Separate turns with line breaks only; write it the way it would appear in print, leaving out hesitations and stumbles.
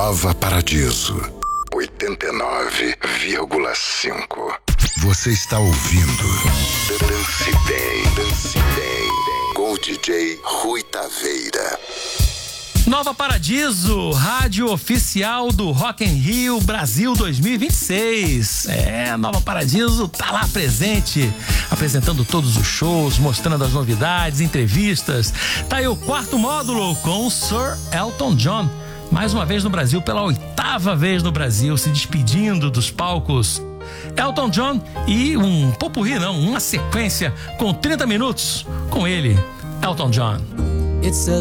Nova Paradiso 89,5. Você está ouvindo Dance Bem com o DJ Rui Taveira.
Nova Paradiso, rádio oficial do Rock in Rio Brasil 2026. Nova Paradiso tá lá presente, apresentando todos os shows, mostrando as novidades, entrevistas. Tá aí o quarto módulo com o Sir Elton John, mais uma vez no Brasil, pela 8ª vez no Brasil, se despedindo dos palcos. Elton John e um popurrí, uma sequência com 30 minutos com ele, Elton John.
It's a